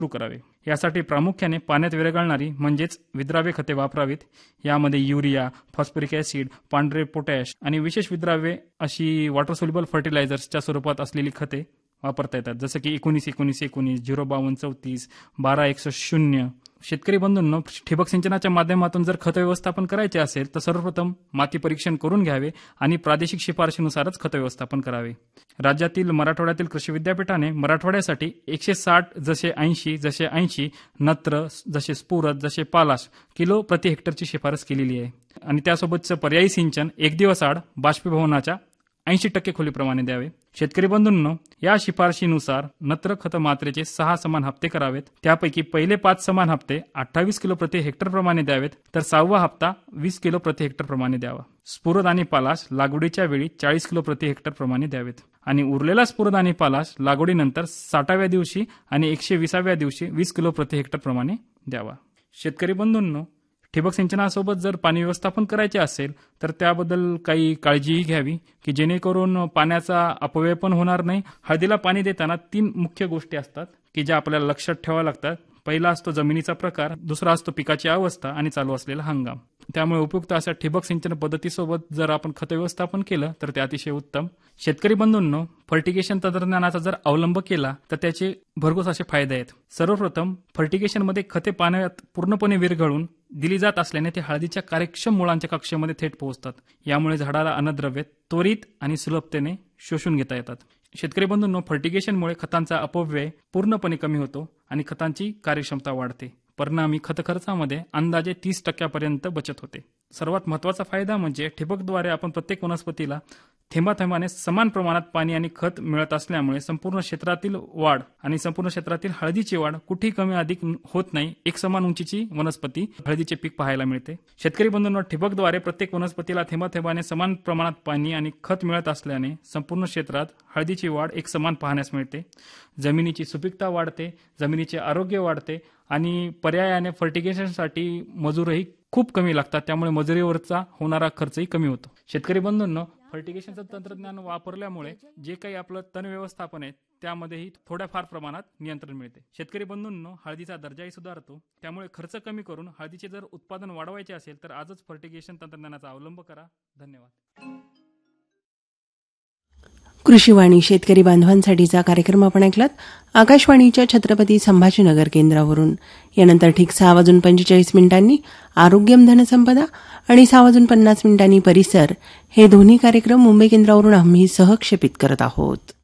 सुरू करावे। यासाठी प्रामुख्याने पाण्यात विरघळणारी म्हणजेच विद्राव्य खते वापरावीत। यामध्ये युरिया, फॉस्फरिक ऍसिड, पांढरे पोटॅश आणि विशेष विद्राव्ये अशी वॉटर सोल्युबल फर्टिलायझर्सच्या स्वरूपात असलेली खते वापरता येतात, जसं की 19-19-19, 052-34, 12-100। शेतकरी बंधूंनो, ठिबक सिंचनाच्या माध्यमातून जर खत व्यवस्थापन करायचे असेल तर सर्वप्रथम माती परीक्षण करून घ्यावे आणि प्रादेशिक शिफारशीनुसारच खत व्यवस्थापन करावे। राज्यातील मराठवाड्यातील कृषी विद्यापीठाने मराठवाड्यासाठी 160 जसे 80 नत्र, जसे स्फुरद, जसे पालाश किलो प्रति हेक्टरची शिफारस केलेली आहे आणि त्यासोबतचं पर्यायी सिंचन 1 दिवस आड बाष्पीभवनाच्या 80% खोलीप्रमाणे द्यावे। शेतकरी बंधूंनो, या शिफारशीनुसार नत्र खत मात्रेचे 6 समान हप्ते करावेत। त्यापैकी पहिले 5 समान हप्ते 28 किलो प्रति हेक्टर प्रमाणे द्यावेत, तर 6वा हप्ता 20 किलो प्रति हेक्टर प्रमाणे द्यावा। स्फुरद आणि पालाश लागवडीच्या वेळी 40 किलो प्रति हेक्टर प्रमाणे द्यावेत आणि उरलेला स्फुरद आणि पालाश लागवडीनंतर 60व्या दिवशी आणि 120व्या दिवशी 20 किलो प्रति हेक्टर प्रमाणे द्यावा। शेतकरी बंधूंनो, ठिबक सिंचनासोबत जर पाणी व्यवस्थापन करायचे असेल तर त्याबद्दल काही काळजीही घ्यावी की जेणेकरून पाण्याचा अपव्यय पण होणार नाही। हळदीला पाणी देताना 3 मुख्य गोष्टी असतात की ज्या आपल्याला लक्षात ठेवाव्या लागतात। पहिला असतो जमिनीचा प्रकार, दुसरा असतो पिकाची अवस्था आणि चालू असलेला हंगाम। त्यामुळे उपयुक्त अशा ठिबक सिंचन पद्धतीसोबत जर आपण खत व्यवस्थापन केलं तर ते अतिशय उत्तम। शेतकरी बंधूंनो, फर्टिगेशन तंत्रज्ञानाचा जर अवलंब केला तर त्याचे भरघोस असे फायदे आहेत। सर्वप्रथम फर्टिगेशनमध्ये खते पाण्यात पूर्णपणे विरघळून दिली जात असल्याने ते हळदीच्या कार्यक्षम मुळांच्या कक्षेमध्ये थेट पोहोचतात। यामुळे झाडाला अन्नद्रव्ये त्वरित आणि सुलभतेने शोषून घेता येतात। शेतकरी बंधूंनो, फर्टिगेशनमुळे खतांचा अपव्यय पूर्णपणे कमी होतो आणि खतांची कार्यक्षमता वाढते। परिणामी खत खर्चामध्ये अंदाजे 30% बचत होते। सर्वात महत्त्वाचा फायदा म्हणजे ठिबकद्वारे आपण प्रत्येक वनस्पतीला थेंबाथेंबाने समान प्रमाणात पाणी आणि खत मिळत असल्यामुळे संपूर्ण क्षेत्रातील वाढ आणि संपूर्ण क्षेत्रातील हळदीची वाढ कुठेही कमी अधिक होत नाही। एक समान उंचीची वनस्पती हळदीचे पीक पाहायला मिळते। शेतकरी बंधूंनो, ठिबकद्वारे प्रत्येक वनस्पतीला थेंबाथेंबाने समान प्रमाणात पाणी आणि खत मिळत असल्याने संपूर्ण क्षेत्रात हळदीची वाढ एक समान पाहण्यास मिळते। जमिनीची सुपीकता वाढते, जमिनीचे आरोग्य वाढते आणि पर्यायाने फर्टिगेशनसाठी मजूरही खूप कमी लागतात, त्यामुळे मजुरीवरचा होणारा खर्चही कमी होतो। शेतकरी बंधूंनो, फर्टिगेशनचं तंत्रज्ञान वापरल्यामुळे जे काही आपलं तण व्यवस्थापन आहे त्यामध्येही थोड्याफार प्रमाणात नियंत्रण मिळते। शेतकरी बंधूंनो, हळदीचा दर्जाही सुधारतो। त्यामुळे खर्च कमी करून हळदीचे जर उत्पादन वाढवायचे असेल तर आजच फर्टिगेशन तंत्रज्ञानाचा अवलंब करा। धन्यवाद। कृषीवाणी शेतकरी बांधवांसाठीचा कार्यक्रम आपण ऐकलात आकाशवाणीच्या छत्रपती संभाजीनगर केंद्रावरून। यानंतर ठीक 6:45 आरोग्यम धनसंपदा आणि 6:50 परिसर हे दोन्ही कार्यक्रम मुंबई केंद्रावरून आम्ही सहक्षेपित करत आहोत।